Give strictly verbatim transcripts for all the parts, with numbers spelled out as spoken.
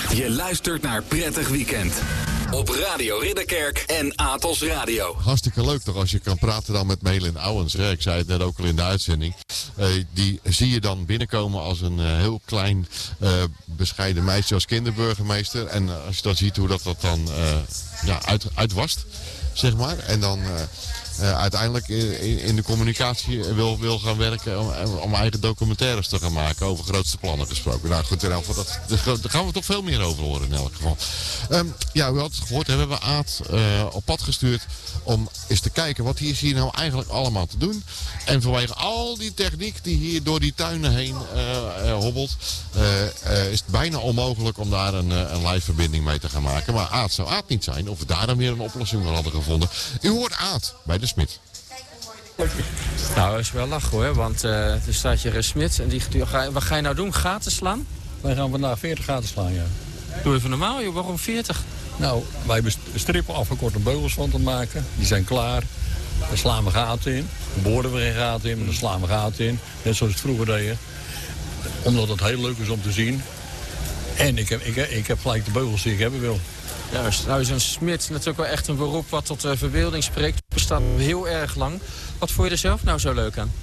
Je luistert naar Prettig Weekend. Op Radio Ridderkerk en Atos Radio. Hartstikke leuk toch als je kan praten dan met Melin Ouwens. Ik zei het net ook al in de uitzending. Uh, die zie je dan binnenkomen als een uh, heel klein uh, bescheiden meisje als kinderburgemeester. En uh, als je dan ziet hoe dat, dat dan uh, ja, uit, uitwast, zeg maar. En dan uh, uh, uiteindelijk in, in de communicatie wil, wil gaan werken om, om eigen documentaires te gaan maken. Over grootste plannen gesproken. Nou goed, in elk geval, dat, daar gaan we toch veel meer over horen in elk geval. Um, ja, u had het gehoord, hè, we hebben Aad uh, op pad gestuurd om eens te kijken wat hier is hier nou eigenlijk allemaal te doen. En vanwege al die techniek die hier door die tuinen heen uh, uh, hobbelt, uh, uh, is het bijna onmogelijk om daar een, uh, een live verbinding mee te gaan maken. Maar Aad zou Aad niet zijn of we daar dan weer een oplossing voor hadden gevonden. U hoort Aad bij de Smit. Nou, dat is wel lachen hoor, want uh, er staat hier een Smit en die, die, wat ga je nou doen? Gaten slaan? Wij gaan vandaag veertig gaten slaan, ja. Doe even normaal joh, waarom veertig? Nou, wij hebben strippen afgekorte beugels van te maken. Die zijn klaar. Daar slaan we gaten in. Daar boren we geen gaten in, maar daar slaan we gaten in. Net zoals het vroeger deden. Omdat het heel leuk is om te zien. En ik heb, ik, ik heb gelijk de beugels die ik hebben wil. Juist, nou is een Smit natuurlijk wel echt een beroep wat tot de verbeelding spreekt. Het bestaat heel erg lang. Wat vond je er zelf nou zo leuk aan?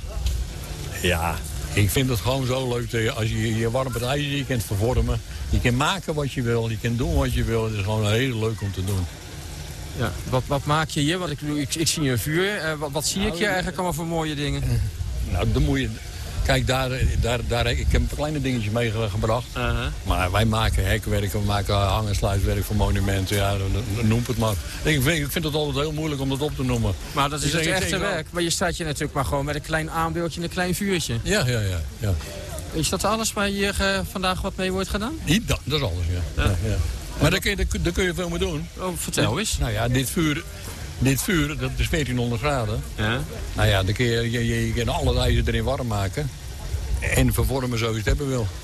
Ja, ik vind het gewoon zo leuk dat je, als je je warm het ijzer, je kunt vervormen. Je kunt maken wat je wil, je kunt doen wat je wil. Het is gewoon heel leuk om te doen. Ja, wat, wat maak je hier? Want ik, ik, ik zie een vuur. Uh, wat, wat zie nou, ik hier eigenlijk allemaal voor mooie dingen? Nou, dan moet je... Kijk, daar, daar, daar, ik heb een kleine dingetjes meegebracht. Uh-huh. Maar wij maken hekwerk, we maken hang- en sluitwerk voor monumenten. Ja, noem het maar. Ik vind, ik vind het altijd heel moeilijk om dat op te noemen. Maar dat is dus het echte werk. Maar je staat je natuurlijk maar gewoon met een klein aanbeeldje en een klein vuurtje. Ja, ja, ja. ja. Is dat alles waar hier uh, vandaag wat mee wordt gedaan? Niet, dat, dat is alles, ja. ja. ja, ja. Maar daar kun, je, daar kun je veel mee doen. Oh, vertel eens. Nou ja, dit vuur... Dit vuur, dat is veertienhonderd graden. Ja. Nou ja, dan kun je, je, je, je kan alle ijzer erin warm maken. En vervormen zoals je het hebben wil.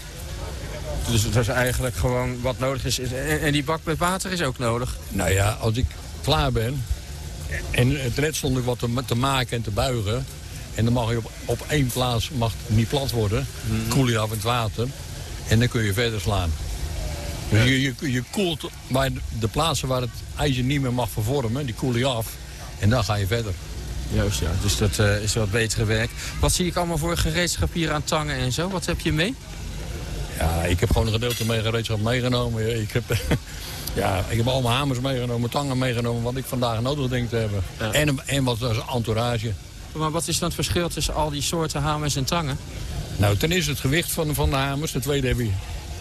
Dus dat is eigenlijk gewoon wat nodig is. En, en die bak met water is ook nodig? Nou ja, als ik klaar ben... En het net stond ik wat te, te maken en te buigen... En dan mag je op, op één plaats mag het niet plat worden. Mm-hmm. Koel je af in het water. En dan kun je verder slaan. Dus je, je, je koelt bij de plaatsen waar het ijzer niet meer mag vervormen, die koel je af. En dan ga je verder. Juist, ja. Dus dat uh, is wat betere werk. Wat zie ik allemaal voor gereedschap hier aan tangen en zo? Wat heb je mee? Ja, ik heb gewoon een gedeelte mee gereedschap meegenomen. Ik heb, ja, ik heb allemaal hamers meegenomen, tangen meegenomen, wat ik vandaag nodig denk te hebben. Ja. En, en wat als entourage. Maar wat is dan het verschil tussen al die soorten hamers en tangen? Nou, ten eerste het gewicht van, van de hamers. De tweede heb je...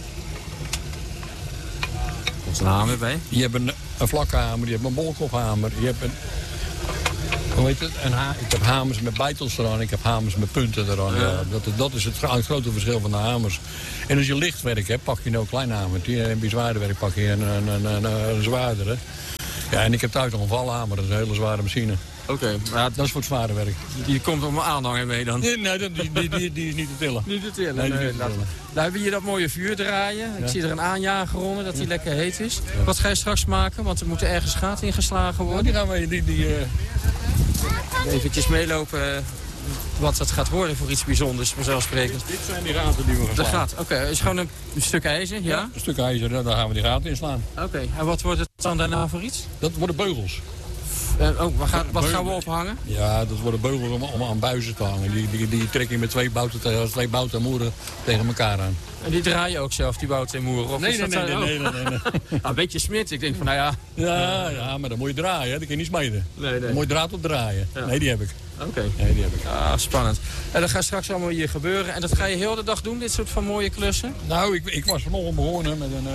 Er is een hamer bij. Je hebt een, een vlakke hamer, je hebt een bolkophamer. Je hebt een... Hoe heet het? Een ha ik heb hamers met bijtels eraan, ik heb hamers met punten eraan. Ja. Ja, dat, dat is het, het grote verschil van de hamers. En als je lichtwerk hebt, pak je nou een klein hamertje. En bij zwaarder werk pak je een, een, een, een, een zwaardere. Ja, en ik heb thuis nog een valhamer, dat is een hele zware machine. Oké, okay, maar dat is voor het zware werk. Die komt op mijn aanhanger mee dan? Nee, nee die, die, die, die is niet te tillen. Niet te tillen, nee. nee, nee nou, nou hebben we hier dat mooie vuur draaien. Ik ja. zie er een aanjager onder, dat die ja. lekker heet is. Ja. Wat ga je straks maken? Want er moeten ergens gaten ingeslagen worden. Ja, die gaan we... Die, die, uh... Eventjes meelopen wat het gaat worden voor iets bijzonders, vanzelfsprekend. Dit zijn die gaten die we gaan slaan. De gaten, oké. Het is gewoon een, een stuk ijzer, ja? ja? Een stuk ijzer, daar gaan we die gaten in slaan. Oké, okay. En wat wordt het dan daarna voor iets? Dat worden beugels. Uh, oh, wat, gaan, wat gaan we ophangen? Ja, dat worden beugels om, om aan buizen te hangen. Die, die, die trek je met twee bouten, tegen, twee bouten en moeren tegen elkaar aan. En die draai je ook zelf, die bouten en moeren? Of nee, is nee, dat nee, zo? nee, nee, nee, nee. Nou, een beetje Smit. Ik denk van, nou ja... Ja, ja, maar dan moet je draaien, hè. Dat kun je niet smeden. Nee, nee. Dan moet je draad op draaien. Ja. Nee, die heb ik. Oké. Okay. Nee, die heb ik. Ah, spannend. En dat gaat straks allemaal hier gebeuren. En dat ga je heel de dag doen, dit soort van mooie klussen? Nou, ik, ik was vanochtend begonnen met een... Uh...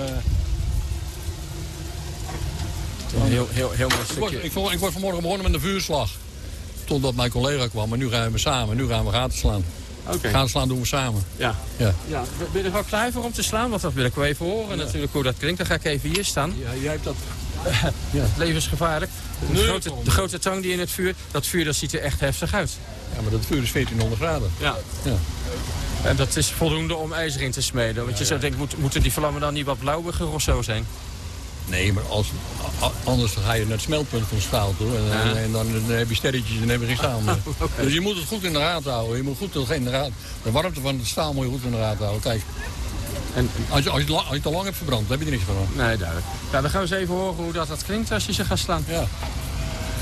Een heel, heel, heel mooi stukje. Ik was, ik, ik was vanmorgen begonnen met een vuurslag. Totdat mijn collega kwam. Maar nu gaan we samen. Nu gaan we gaten slaan. Okay. Gaan slaan doen we samen. Ja. Ja. Ja. Ben je er wel klaar voor om te slaan? Want dat wil ik wel even horen ja. natuurlijk hoe dat klinkt. Dan ga ik even hier staan. Ja, jij hebt dat... ja. Levensgevaarlijk. De, nee, grote, de grote tang die in het vuur... Dat vuur dat ziet er echt heftig uit. Ja, maar dat vuur is veertienhonderd graden. Ja. Ja. En dat is voldoende om ijzer in te smeden. Want ja, je zou denken, moet, moeten die vlammen dan niet wat blauwiger of zo zijn? Nee, maar als, anders ga je naar het smeltpunt van staal toe. En, ja. en dan, dan heb je sterretjes en dan heb je geen staal meer. Okay. Dus je moet het goed in de gaten houden. Je moet goed in de gaten. De warmte van het staal moet je goed in de gaten houden. Kijk. En, Als je, als, je, la- als je te lang hebt verbrand, dan heb je er niks van. nee, duidelijk. Ja, dan gaan we eens even horen hoe dat, dat klinkt als je ze gaat slaan. Ja.